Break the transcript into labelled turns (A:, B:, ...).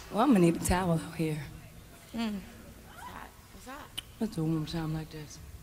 A: Well, I'm gonna need a towel out here.
B: What's that?
A: Let's do it one more time like this.